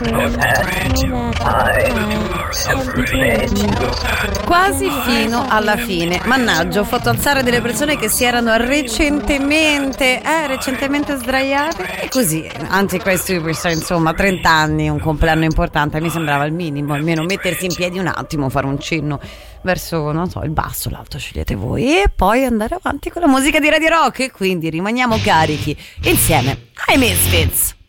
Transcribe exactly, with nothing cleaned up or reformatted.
Quasi fino alla fine. Mannaggia, ho fatto alzare delle persone che si erano recentemente eh, recentemente sdraiate. E così, anzi questi, insomma, trenta anni, un compleanno importante, mi sembrava il minimo, almeno mettersi in piedi un attimo, fare un cenno verso, non so, il basso, l'alto, scegliete voi, e poi andare avanti con la musica di Radio Rock. E quindi rimaniamo carichi insieme ai Misfits.